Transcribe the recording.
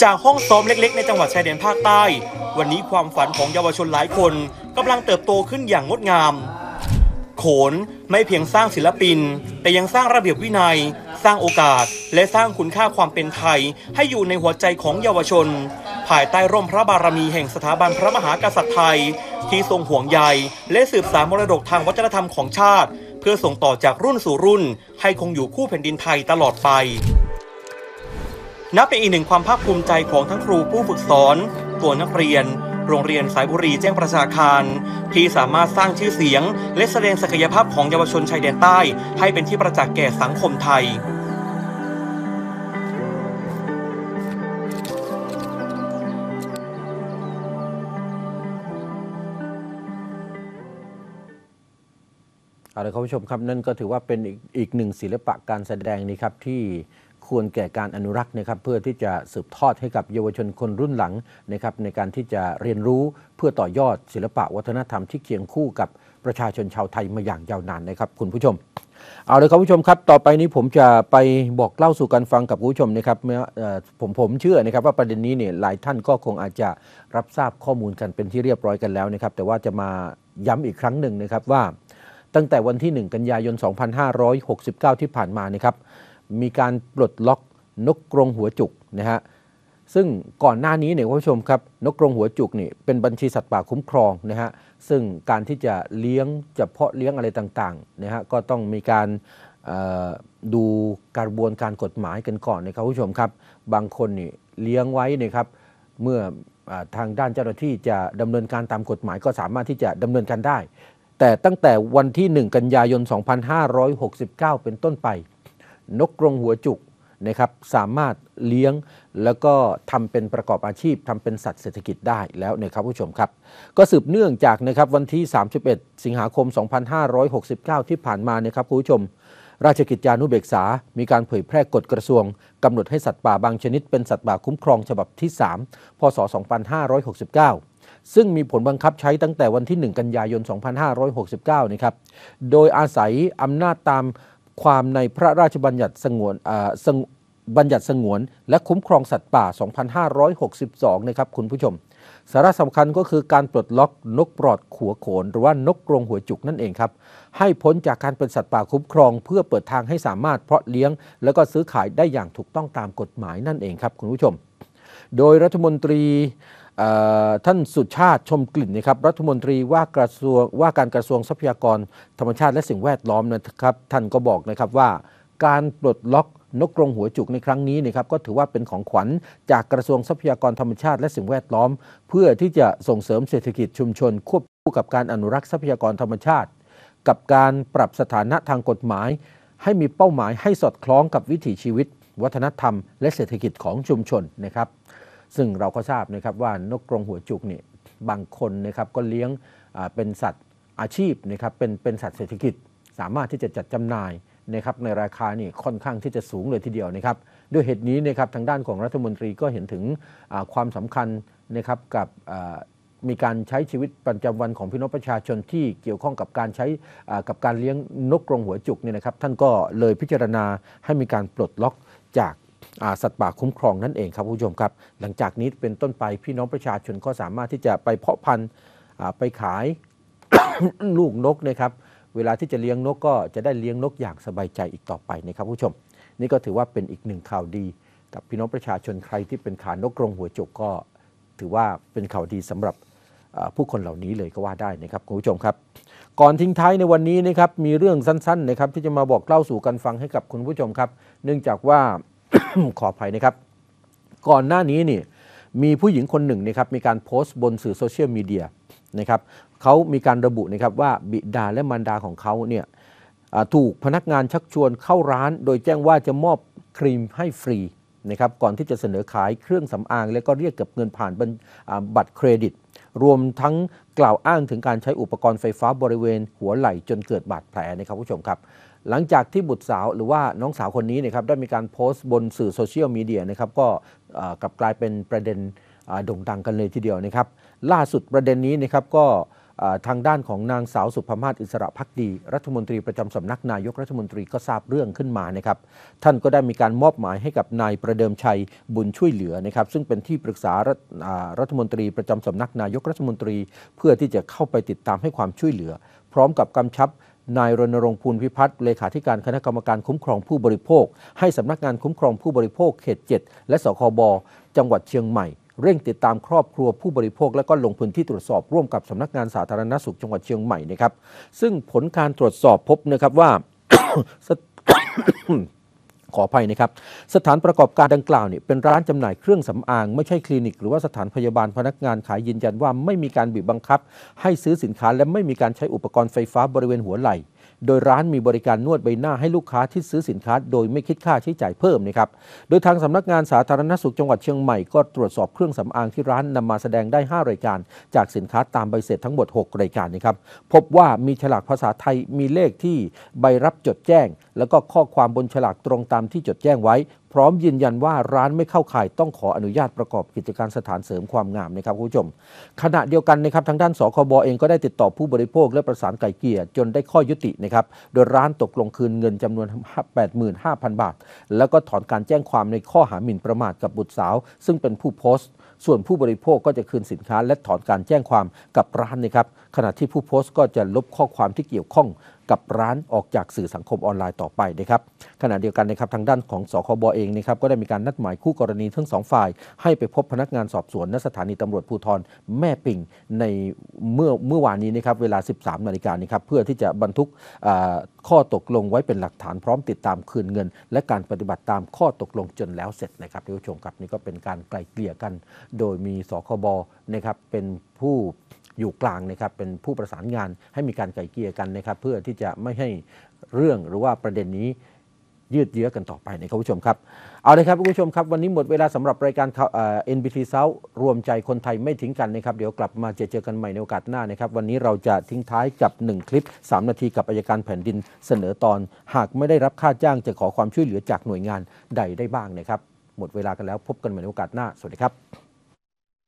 จากห้องซ้อมเล็กๆในจังหวัดชายแดนภาคใต้วันนี้ความฝันของเยาวชนหลายคนกำลังเติบโตขึ้นอย่างงดงามโขนไม่เพียงสร้างศิลปินแต่ยังสร้างระเบียบวินัยสร้างโอกาสและสร้างคุณค่าความเป็นไทยให้อยู่ในหัวใจของเยาวชนภายใต้ร่มพระบารมีแห่งสถาบันพระมหากษัตริย์ไทยที่ทรงห่วงใยและสืบสานมรดกทางวัฒนธรรมของชาติเพื่อส่งต่อจากรุ่นสู่รุ่นให้คงอยู่คู่แผ่นดินไทยตลอดไปนับเป็นอีกหนึ่งความภาคภูมิใจของทั้งครูผู้ฝึกสอนตัวนักเรียนโรงเรียนสายบุรีแจ้งประชาคารที่สามารถสร้างชื่อเสียงและแสดงศักยภาพของเยาวชนชายแดนใต้ให้เป็นที่ประจักษ์แก่สังคมไทยเอาละครับผู้ชมครับนั่นก็ถือว่าเป็นอีกหนึ่งศิลปะการแสดงนี่ครับที่ควรแก่การอนุรักษ์นะครับเพื่อที่จะสืบทอดให้กับเยาวชนคนรุ่นหลังนะครับในการที่จะเรียนรู้เพื่อต่อยอดศิลปะวัฒนธรรมที่เคียงคู่กับประชาชนชาวไทยมาอย่างยาวนานนะครับคุณผู้ชมเอาเลยครับผู้ชมครับต่อไปนี้ผมจะไปบอกเล่าสู่กันฟังกับผู้ชมนะครับผมเชื่อนะครับว่าประเด็นนี้เนี่ยหลายท่านก็คงอาจจะรับทราบข้อมูลกันเป็นที่เรียบร้อยกันแล้วนะครับแต่ว่าจะมาย้ำอีกครั้งหนึ่งนะครับว่าตั้งแต่วันที่1 กันยายน 2569 ที่ผ่านมานะครับมีการปลดล็อกนกกรงหัวจุกนะฮะซึ่งก่อนหน้านี้เนี่ยคุณผู้ชมครับนกกรงหัวจุกนี่เป็นบัญชีสัตว์ป่าคุ้มครองนะฮะซึ่งการที่จะเลี้ยงจะเพาะเลี้ยงอะไรต่างๆนะฮะก็ต้องมีการดูกระบวนการกฎหมายกันก่อนนะครับคุณผู้ชมครับบางคนนี่เลี้ยงไว้นะครับเมื่อทางด้านเจ้าหน้าที่จะดำเนินการตามกฎหมายก็สามารถที่จะดำเนินการได้แต่ตั้งแต่วันที่1 กันยายน 2569 เป็นต้นไปนกกรงหัวจุกนะครับสามารถเลี้ยงแล้วก็ทำเป็นประกอบอาชีพทำเป็นสัตว์เศรษฐกิจได้แล้วนะครับผู้ชมครับก็สืบเนื่องจากนะครับวันที่31 สิงหาคม 2569 ที่ผ่านมานะครับผู้ชมราชกิจจานุเบกษามีการเผยแพร่กฎกระทรวงกำหนดให้สัตว์ป่าบางชนิดเป็นสัตว์ป่าคุ้มครองฉบับที่3พศ 2569ซึ่งมีผลบังคับใช้ตั้งแต่วันที่1 กันยายน 2569 นะครับโดยอาศัยอำนาจตามความในพระราชบัญญัติบัญญัติสงวนและคุ้มครองสัตว์ป่า 2562 นะครับคุณผู้ชมสาระสำคัญก็คือการปลดล็อกนกปลอดหัวโขนหรือว่านกกรงหัวจุกนั่นเองครับให้พ้นจากการเป็นสัตว์ป่าคุ้มครองเพื่อเปิดทางให้สามารถเพาะเลี้ยงแล้วก็ซื้อขายได้อย่างถูกต้องตามกฎหมายนั่นเองครับคุณผู้ชมโดยรัฐมนตรีท่านสุชาติชมกลิ่นนะครับรัฐมนตรีว่าการกระทรวงทรัพยากรธรรมชาติและสิ่งแวดล้อมนะครับท่านก็บอกนะครับว่าการปลดล็อกนกกรงหัวจุกในครั้งนี้นะครับก็ถือว่าเป็นของขวัญจากกระทรวงทรัพยากรธรรมชาติและสิ่งแวดล้อมเพื่อที่จะส่งเสริมเศรษฐกิจชุมชนควบคู่กับการอนุรักษ์ทรัพยากรธรรมชาติกับการปรับสถานะทางกฎหมายให้มีเป้าหมายให้สอดคล้องกับวิถีชีวิตวัฒนธรรมและเศรษฐกิจของชุมชนนะครับซึ่งเราก็ทราบนะครับว่านกกรงหัวจุกนี่บางคนนะครับก็เลี้ยงเป็นสัตว์อาชีพนะครับเป็นสัตว์เศรษฐกิจสามารถที่จะจัดจำหน่ายนะครับในราคานี่ค่อนข้างที่จะสูงเลยทีเดียวนะครับด้วยเหตุนี้นะครับทางด้านของรัฐมนตรีก็เห็นถึงความสำคัญนะครับกับมีการใช้ชีวิตประจำวันของพี่น้องประชาชนที่เกี่ยวข้องกับการใช้กับการเลี้ยงนกกรงหัวจุกเนี่ยนะครับท่านก็เลยพิจารณาให้มีการปลดล็อกจากสัตว์ป่าคุ้มครองนั่นเองครับผู้ชมครับหลังจากนี้เป็นต้นไปพี่น้องประชาชนก็สามารถที่จะไปเพาะพันธุ์ไปขาย ลูกนกนะครับเวลาที่จะเลี้ยงนกก็จะได้เลี้ยงนกอย่างสบายใจอีกต่อไปนะครับผู้ชมนี่ก็ถือว่าเป็นอีกหนึ่งข่าวดีกับพี่น้องประชาชนใครที่เป็นขานกกรงหัวจุกก็ถือว่าเป็นข่าวดีสำหรับผู้คนเหล่านี้เลยก็ว่าได้นะครับคุณผู้ชมครับก่อนทิ้งท้ายในวันนี้นะครับมีเรื่องสั้นๆนะครับที่จะมาบอกเล่าสู่กันฟังให้กับคุณผู้ชมครับเนื่องจากว่า ขออภัยนะครับก่อนหน้านี้นี่มีผู้หญิงคนหนึ่งนะครับมีการโพสต์บนสื่อโซเชียลมีเดียนะครับเขามีการระบุนะครับว่าบิดาและมารดาของเขาเนี่ยถูกพนักงานชักชวนเข้าร้านโดยแจ้งว่าจะมอบครีมให้ฟรีนะครับก่อนที่จะเสนอขายเครื่องสำอางและก็เรียกเก็บเงินผ่านบัตรเครดิตรวมทั้งกล่าวอ้างถึงการใช้อุปกรณ์ไฟฟ้าบริเวณหัวไหล่จนเกิดบาดแผลนะครับผู้ชมครับหลังจากที่บุตรสาวหรือว่าน้องสาวคนนี้นะครับได้มีการโพสต์บนสื่อโซเชียลมีเดียนะครับก็กลับกลายเป็นประเด็นโด่งดังกันเลยทีเดียวนะครับล่าสุดประเด็นนี้นะครับก็ทางด้านของนางสาวสุภมาศอิสระภักดีรัฐมนตรีประจำสำนักนายกรัฐมนตรีก็ทราบเรื่องขึ้นมานะครับท่านก็ได้มีการมอบหมายให้กับนายประเดิมชัยบุญช่วยเหลือนะครับซึ่งเป็นที่ปรึกษารัฐมนตรีประจำสำนักนายกรัฐมนตรีเพื่อที่จะเข้าไปติดตามให้ความช่วยเหลือพร้อมกับกำชับนายรณรงค์ภูลพิพัฒน์เลขาธิการคณะกรรมการคุ้มครองผู้บริโภคให้สำนักงานคุ้มครองผู้บริโภคเขต 7 และสคบจังหวัดเชียงใหม่เร่งติดตามครอบครัวผู้บริโภคและก็ลงพื้นที่ตรวจสอบร่วมกับสำนักงานสาธารณสุขจังหวัดเชียงใหม่นะครับซึ่งผลการตรวจสอบพบนะครับว่า ขออภัยนะครับสถานประกอบการดังกล่าวเนี่ยเป็นร้านจำหน่ายเครื่องสำอางไม่ใช่คลินิกหรือว่าสถานพยาบาลพนักงานขายยืนยันว่าไม่มีการบีบบังคับให้ซื้อสินค้าและไม่มีการใช้อุปกรณ์ไฟฟ้าบริเวณหัวไหล่โดยร้านมีบริการนวดใบหน้าให้ลูกค้าที่ซื้อสินค้าโดยไม่คิดค่าใช้จ่ายเพิ่มนะครับโดยทางสำนักงานสาธารณสุขจังหวัดเชียงใหม่ก็ตรวจสอบเครื่องสำอางที่ร้านนำมาแสดงได้5รายการจากสินค้าตามใบเสร็จทั้งหมด6รายการนะครับพบว่ามีฉลากภาษาไทยมีเลขที่ใบรับจดแจ้งแล้วก็ข้อความบนฉลากตรงตามที่จดแจ้งไว้พร้อมยืนยันว่าร้านไม่เข้าข่ายต้องขออนุญาตประกอบกิจการสถานเสริมความงามนะครับคุณผู้ชมขณะเดียวกันนะครับทางด้านสคบเองก็ได้ติดต่อผู้บริโภคและประสานไกล่เกลี่ยจนได้ข้อยุตินะครับโดยร้านตกลงคืนเงินจำนวน 85,000 บาทแล้วก็ถอนการแจ้งความในข้อหาหมิ่นประมาทกับบุตรสาวซึ่งเป็นผู้โพสต์ส่วนผู้บริโภคก็จะคืนสินค้าและถอนการแจ้งความกับร้านนะครับขณะที่ผู้โพสต์ก็จะลบข้อความที่เกี่ยวข้องกับร้านออกจากสื่อสังคมออนไลน์ต่อไปนะครับขณะเดียวกันนะครับทางด้านของสคบเองนะครับก็ได้มีการนัดหมายคู่กรณีทั้ง2ฝ่ายให้ไปพบพนักงานสอบสวนณสถานีตำรวจภูธรแม่ปิงในเมื่อวานนี้นะครับเวลา 13 นาฬิกานะครับเพื่อที่จะบันทึกข้อตกลงไว้เป็นหลักฐานพร้อมติดตามคืนเงินและการปฏิบัติตามข้อตกลงจนแล้วเสร็จนะครับท่านผู้ชมครับนี่ก็เป็นการไกล่เกลี่ยกันโดยมีสคบนะครับเป็นผู้อยู่กลางนะครับเป็นผู้ประสานงานให้มีการไกล่เกลี่ยกันนะครับเพื่อที่จะไม่ให้เรื่องหรือว่าประเด็นนี้ยืดเยื้อกันต่อไปนะครับผู้ชมครับเอาเลยครับผู้ชมครับวันนี้หมดเวลาสำหรับรายการNBT South รวมใจคนไทยไม่ทิ้งกันนะครับเดี๋ยวกลับมาเจอกันใหม่ในโอกาสหน้านะครับวันนี้เราจะทิ้งท้ายกับ1คลิป3นาทีกับอัยการแผ่นดินเสนอตอนหากไม่ได้รับค่าจ้างจะขอความช่วยเหลือจากหน่วยงานใดได้บ้างนะครับหมดเวลากันแล้วพบกันใหม่ในโอกาสหน้าสวัสดีครับ